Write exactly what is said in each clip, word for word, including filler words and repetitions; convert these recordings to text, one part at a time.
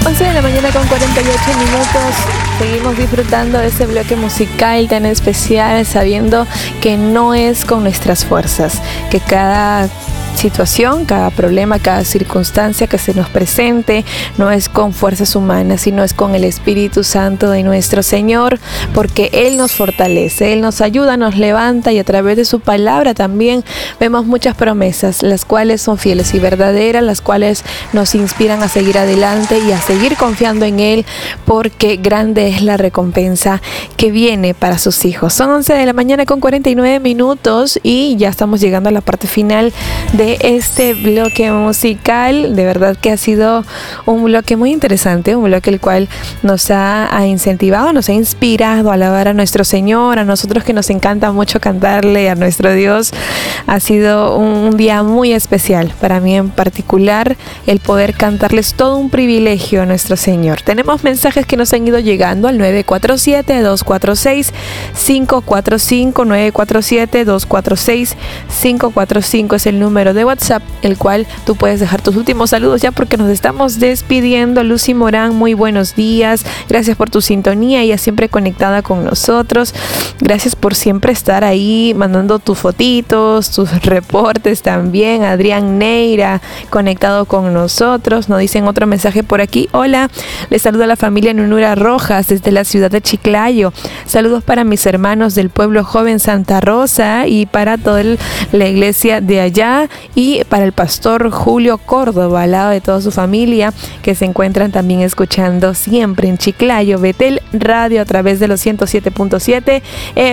once de la mañana con cuarenta y ocho minutos. Seguimos disfrutando de ese bloque musical tan especial, sabiendo que no es con nuestras fuerzas, que cada situación, cada problema, cada circunstancia que se nos presente no es con fuerzas humanas, sino es con el Espíritu Santo de nuestro Señor, porque Él nos fortalece, Él nos ayuda, nos levanta, y a través de su palabra también vemos muchas promesas, las cuales son fieles y verdaderas, las cuales nos inspiran a seguir adelante y a seguir confiando en Él, porque grande es la recompensa que viene para sus hijos. Son once de la mañana con cuarenta y nueve minutos y ya estamos llegando a la parte final de este bloque musical. De verdad que ha sido un bloque muy interesante, un bloque el cual nos ha, ha incentivado, nos ha inspirado a alabar a nuestro Señor, a nosotros que nos encanta mucho cantarle a nuestro Dios. Ha sido un, un día muy especial para mí en particular, el poder cantarles, todo un privilegio a nuestro Señor. Tenemos mensajes que nos han ido llegando al nueve cuatro siete, dos cuatro seis, cinco cuatro cinco, nueve cuatro siete, dos cuatro seis, cinco cuatro cinco es el número de WhatsApp, el cual tú puedes dejar tus últimos saludos ya, porque nos estamos despidiendo. Lucy Morán, muy buenos días, gracias por tu sintonía, ella siempre conectada con nosotros, gracias por siempre estar ahí mandando tus fotitos, tus reportes también. Adrián Neira, conectado con nosotros, nos dicen otro mensaje por aquí: hola, les saludo a la familia Nunura Rojas desde la ciudad de Chiclayo, saludos para mis hermanos del pueblo joven Santa Rosa y para toda la iglesia de allá, y para el pastor Julio Córdoba, al lado de toda su familia, que se encuentran también escuchando siempre en Chiclayo, Betel Radio a través de los ciento siete punto siete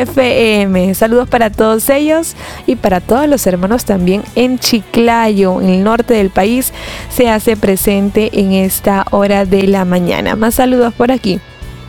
F M. Saludos para todos ellos y para todos los hermanos también en Chiclayo, en el norte del país, se hace presente en esta hora de la mañana. Más saludos por aquí.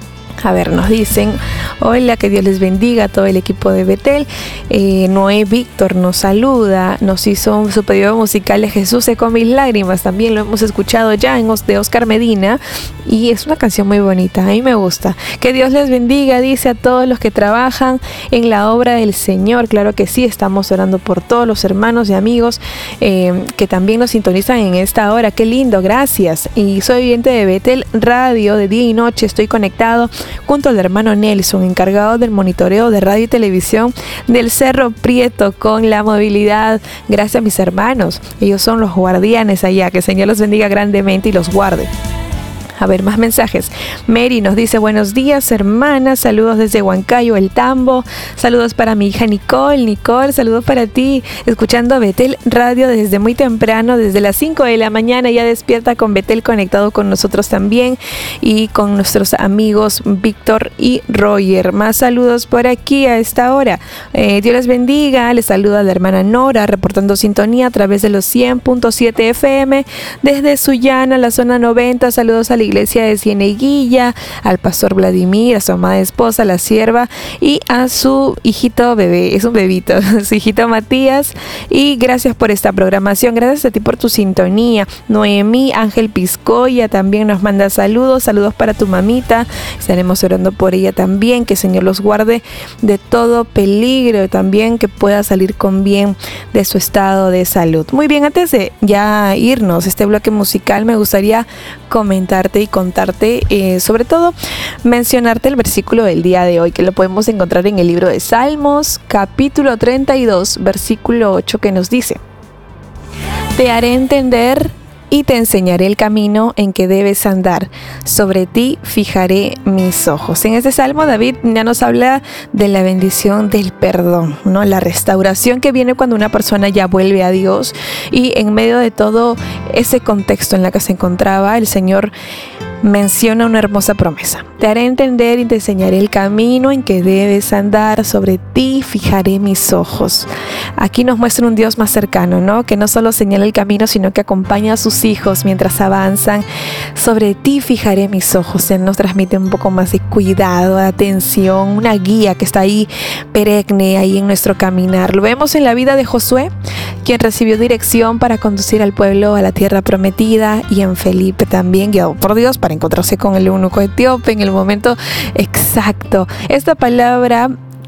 A ver, nos dicen: hola, que Dios les bendiga a todo el equipo de Betel. Eh, Noé Víctor nos saluda, nos hizo su pedido musical de Jesús secó mis lágrimas. También lo hemos escuchado ya en de Oscar Medina y es una canción muy bonita, a mí me gusta. Que Dios les bendiga, dice, a todos los que trabajan en la obra del Señor. Claro que sí, estamos orando por todos los hermanos y amigos eh, que también nos sintonizan en esta hora. Qué lindo, gracias. Y soy oyente de Betel Radio de día y noche, estoy conectado junto al hermano Nelson, encargado del monitoreo de radio y televisión del Cerro Prieto con la movilidad. Gracias a mis hermanos, ellos son los guardianes allá, que el Señor los bendiga grandemente y los guarde. A ver, más mensajes. Mary nos dice: buenos días, hermana, saludos desde Huancayo, El Tambo, saludos para mi hija Nicole. Nicole, saludos para ti, escuchando Betel Radio desde muy temprano, desde las cinco de la mañana, ya despierta con Betel, conectado con nosotros también y con nuestros amigos Víctor y Roger. Más saludos por aquí a esta hora. Eh, Dios les bendiga, les saluda la hermana Nora, reportando sintonía a través de los cien punto siete F M desde Sullana, la zona noventa. Saludos a la iglesia de Cieneguilla, al pastor Vladimir, a su amada esposa, la sierva, y a su hijito bebé, es un bebito, su hijito Matías. Y gracias por esta programación, gracias a ti por tu sintonía. Noemí Ángel Piscoya también nos manda saludos, saludos para tu mamita, estaremos orando por ella también, que el Señor los guarde de todo peligro, también que pueda salir con bien de su estado de salud. Muy bien, antes de ya irnos este bloque musical, me gustaría comentarte y contarte, eh, sobre todo mencionarte el versículo del día de hoy, que lo podemos encontrar en el libro de Salmos, capítulo treinta y dos, versículo ocho, que nos dice: te haré entender y te enseñaré el camino en que debes andar, sobre ti fijaré mis ojos. En este salmo David ya nos habla de la bendición del perdón, ¿no? La restauración que viene cuando una persona ya vuelve a Dios, y en medio de todo ese contexto en el que se encontraba, el Señor menciona una hermosa promesa: te haré entender y te enseñaré el camino en que debes andar, sobre ti fijaré mis ojos. Aquí nos muestra un Dios más cercano, ¿no? Que no solo señala el camino, sino que acompaña a sus hijos mientras avanzan. Sobre ti fijaré mis ojos. Él nos transmite un poco más de cuidado, de atención, una guía que está ahí perenne, ahí en nuestro caminar. Lo vemos en la vida de Josué, quien recibió dirección para conducir al pueblo a la tierra prometida, y en Felipe también, guiado por Dios para encontrarse con el eunuco etíope en el momento exacto. Esta palabra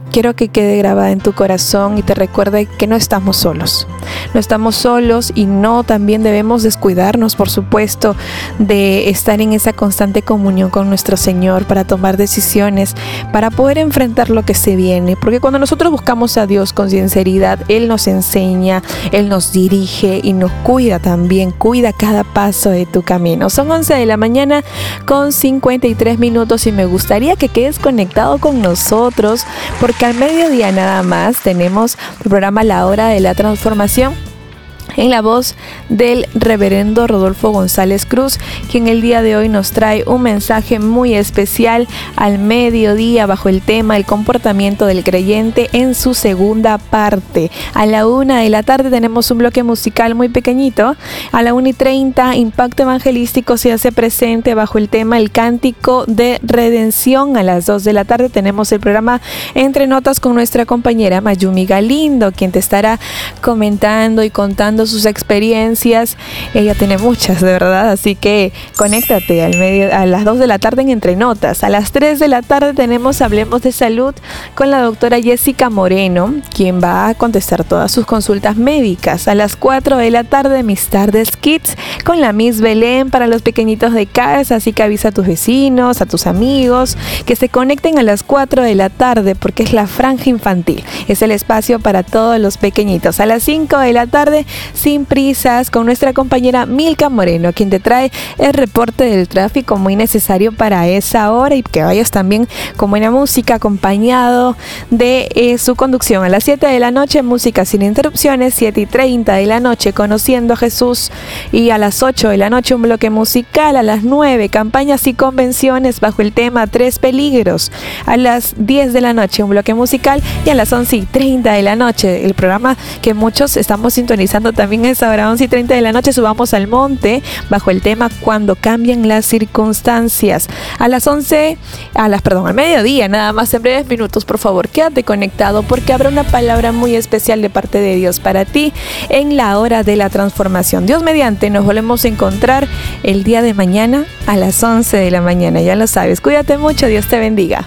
quiero que quede grabada en tu corazón y te recuerde que no estamos solos. No estamos solos y no también debemos descuidarnos, por supuesto, de estar en esa constante comunión con nuestro Señor para tomar decisiones, para poder enfrentar lo que se viene. Porque cuando nosotros buscamos a Dios con sinceridad, Él nos enseña, Él nos dirige y nos cuida también, cuida cada paso de tu camino. Son once de la mañana con cincuenta y tres minutos y me gustaría que quedes conectado con nosotros porque al mediodía nada más tenemos el programa La Hora de la Transformación en la voz del reverendo Rodolfo González Cruz, quien el día de hoy nos trae un mensaje muy especial al mediodía bajo el tema El comportamiento del creyente en su segunda parte. A la una de la tarde tenemos un bloque musical muy pequeñito. A la una y treinta, Impacto Evangelístico se hace presente bajo el tema El Cántico de Redención. A las dos de la tarde tenemos el programa Entre Notas con nuestra compañera Mayumi Galindo, quien te estará comentando y contando sus experiencias. Ella tiene muchas, de verdad, así que conéctate al medio, a las dos de la tarde en Entre Notas. A las tres de la tarde tenemos Hablemos de Salud con la doctora Jessica Moreno, quien va a contestar todas sus consultas médicas. A las cuatro de la tarde, Mis Tardes Kids con la Miss Belén para los pequeñitos de casa, así que avisa a tus vecinos, a tus amigos, que se conecten a las cuatro de la tarde porque es la franja infantil, es el espacio para todos los pequeñitos. A las cinco de la tarde, Sin Prisas con nuestra compañera Milka Moreno, quien te trae el reporte del tráfico muy necesario para esa hora y que vayas también con buena música acompañado de eh, su conducción. A las siete de la noche, música sin interrupciones. Siete y treinta de la noche, Conociendo a Jesús, y a las ocho de la noche un bloque musical. A las nueve, campañas y convenciones bajo el tema Tres Peligros. A las diez de la noche un bloque musical y a las once y treinta de la noche el programa que muchos estamos sintonizando también es ahora once y treinta de la noche, Subamos al Monte bajo el tema Cuando cambian las circunstancias. A las once, a las perdón, al mediodía, nada más en breves minutos, por favor, quédate conectado porque habrá una palabra muy especial de parte de Dios para ti en la hora de la transformación. Dios mediante, nos volvemos a encontrar el día de mañana a las once de la mañana, ya lo sabes. Cuídate mucho, Dios te bendiga.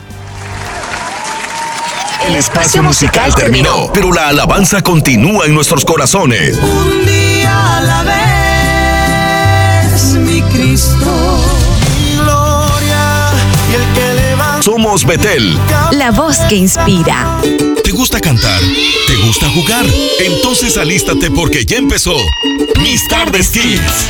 El espacio musical terminó, pero la alabanza continúa en nuestros corazones. Un día a la vez, mi Cristo, gloria y el que levanta. Somos Betel, la voz que inspira. ¿Te gusta cantar? ¿Te gusta jugar? Entonces alístate porque ya empezó Mis Tardes Kids.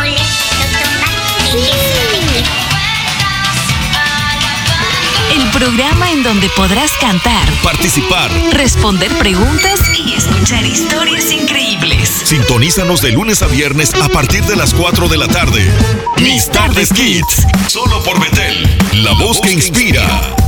El programa en donde podrás cantar, participar, responder preguntas y escuchar historias increíbles. Sintonízanos de lunes a viernes a partir de las cuatro de la tarde. Mis Tardes Kids, solo por Betel, la voz que inspira.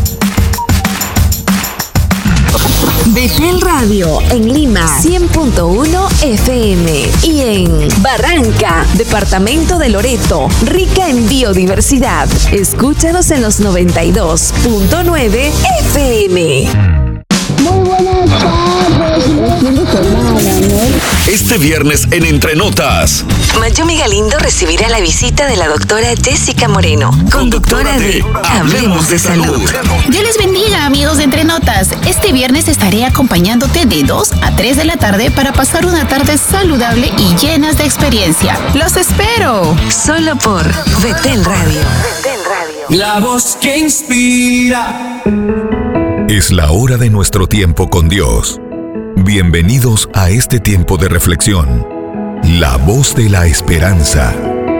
Betel Radio en Lima cien punto uno F M y en Barranca, departamento de Loreto, rica en biodiversidad. Escúchanos en los noventa y dos punto nueve F M. Muy buenas tardes, fin de semana, ¿no? Este viernes en Entre Notas, Mayumi Galindo recibirá la visita de la doctora Jessica Moreno, conductora de Hablemos de Salud. Dios les bendiga, amigos de Entre Notas. Este viernes estaré acompañándote de dos a tres de la tarde para pasar una tarde saludable y llenas de experiencia. ¡Los espero! Solo por Betel Radio. La voz que inspira. es la hora de nuestro tiempo con Dios. Bienvenidos a este tiempo de reflexión. La voz de la esperanza.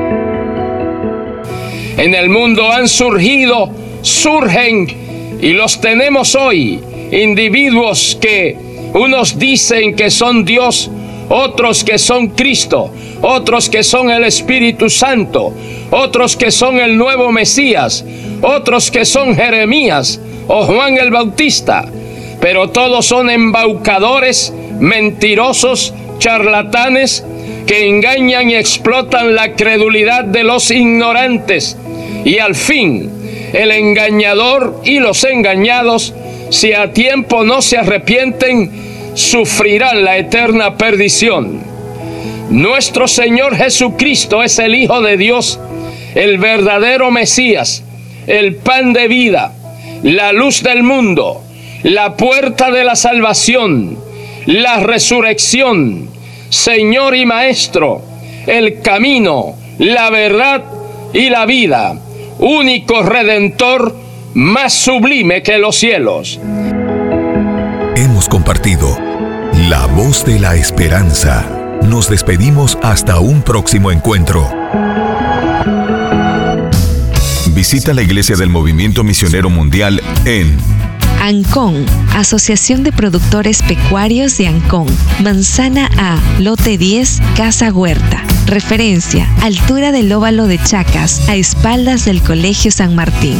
En el mundo han surgido, surgen y los tenemos hoy, individuos que unos dicen que son Dios, otros que son Cristo, otros que son el Espíritu Santo, otros que son el nuevo Mesías, otros que son Jeremías o Juan el Bautista, pero todos son embaucadores, mentirosos, charlatanes, que engañan y explotan la credulidad de los ignorantes, y al fin el engañador y los engañados, si a tiempo no se arrepienten, sufrirán la eterna perdición. Nuestro Señor Jesucristo es el Hijo de Dios, el verdadero Mesías, el pan de vida, la luz del mundo, la puerta de la salvación, la resurrección, Señor y Maestro, el camino, la verdad y la vida, único Redentor más sublime que los cielos. Hemos compartido La Voz de la Esperanza. Nos despedimos hasta un próximo encuentro. Visita la Iglesia del Movimiento Misionero Mundial en Ancón, Asociación de Productores Pecuarios de Ancón, Manzana A, Lote diez, Casa Huerta. Referencia, altura del óvalo de Chacas, a espaldas del Colegio San Martín.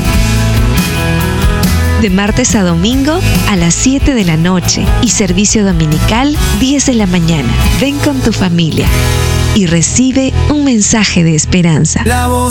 De martes a domingo a las siete de la noche y servicio dominical diez de la mañana. Ven con tu familia y recibe un mensaje de esperanza.